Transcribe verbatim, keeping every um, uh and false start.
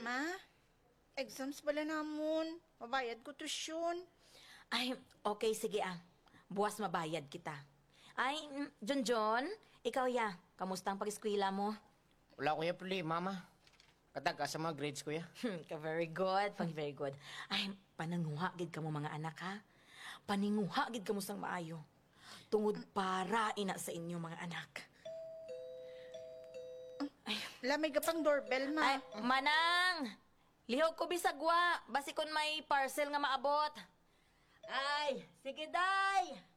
Ma, exams pala namon. Mabayad ko tuition. Ay, okay, sige ah. Buwas mabayad kita. Ay, mm, Junjun, ikaw ya, kamusta ang pag-eskwela mo? Wala ko yung problema, ma. Katag ka sa mga grades ko ya. Hmm, ka very good, pang very good. Ay, pananguha gid ka mo mga anak ha. Paninguha gid ka mo sang maayo. Tungod para ina sa inyo mga anak. Lamay ka pang doorbell, ma. Ay, manang! Lihok ko bisagwa, basi kon may parcel nga maabot. Ay, sige day!